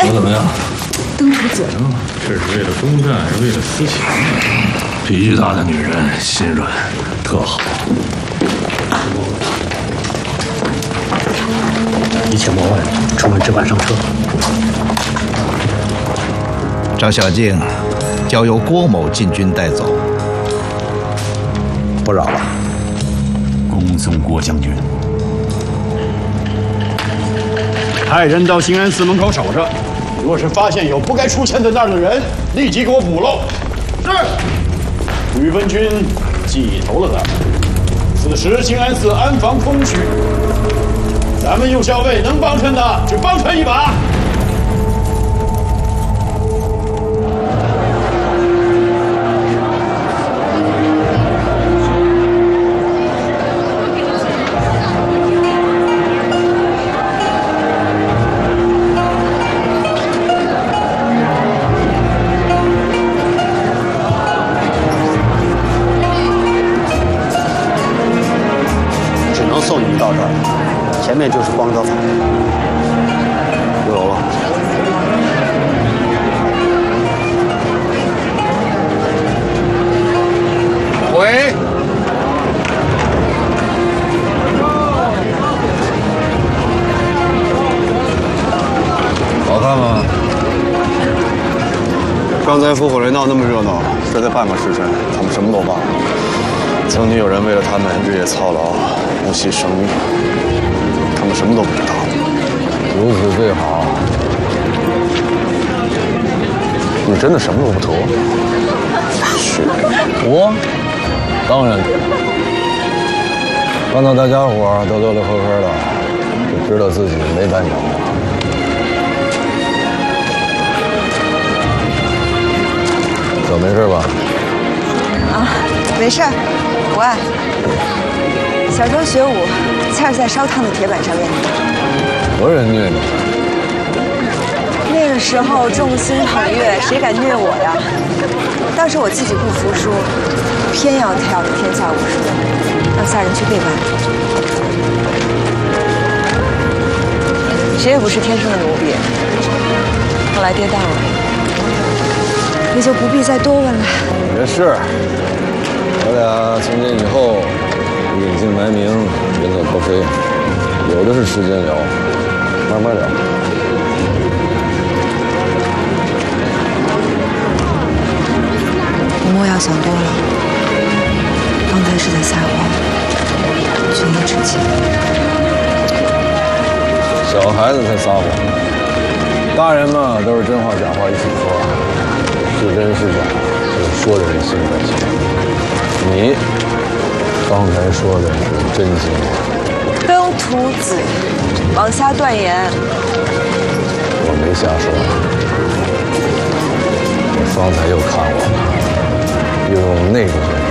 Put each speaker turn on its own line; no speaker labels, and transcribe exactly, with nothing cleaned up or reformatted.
我怎么样？
登徒子。
行，这是为了公战，还是为了私情啊？脾气大的女人心软，特好。
一切莫问，出门只管上车。
张小静交由郭某进军带走。
不扰了。
恭送郭将军。
派人到兴安寺门口守着，若是发现有不该出现在那儿的人，立即给我捕喽。是。宇文军记投了他。此时兴安寺安防空虚，咱们右校尉能帮衬的就帮衬一把。
送你们到这儿，前面就是光泽坊，不楼了。
喂，
好看吗？
刚才烽火连闹那么热闹，这才半个时辰，他们什么都忘了。曾经有人为了他们日夜操劳，不惜生命，他们什么都不知道。
如此最好。
你真的什么都不图？是。
我当然。看到大家伙都乐乐呵呵的，就知道自己没办成。走，没事吧？
啊，没事儿。不爱。小时候学武，菜是在烧烫的铁板上练的。
多少人虐你？
那个时候众星捧月，谁敢虐我呀？当时我自己不服输，偏要跳的天下武术，让下人去背班。谁也不是天生的奴婢，后来跌宕了，也就不必再多问了。
没事。我俩从今以后隐姓埋名，人走高飞，有的是时间聊，慢慢聊。
你莫要想多了，刚才是在撒谎，权宜之计。
小孩子才撒谎，大人嘛都是真话假话一起说，是真是假，就是说的人心里边清楚。你刚才说的是真心话。
登徒子，往下断言。
我没瞎说，我方才又看我了，又用那个人